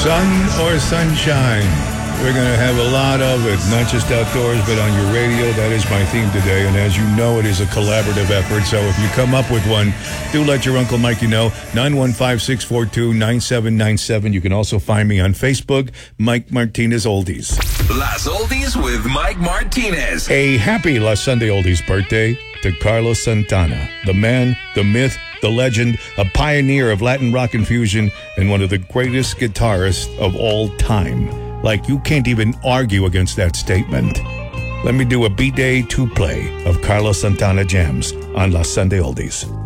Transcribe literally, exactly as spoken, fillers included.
Sun or sunshine. We're going to have a lot of it, not just outdoors, but on your radio. That is my theme today. And as you know, it is a collaborative effort. So if you come up with one, do let your Uncle Mikey know. nine one five, six four two, nine seven nine seven. You can also find me on Facebook, Mike Martinez Oldies. Las Oldies with Mike Martinez. A happy Las Sunday Oldies birthday to Carlos Santana, the man, the myth, the legend, a pioneer of Latin rock and fusion, and one of the greatest guitarists of all time. Like, you can't even argue against that statement. Let me do a B-Day two-play of Carlos Santana jams on Las Sunday Oldies.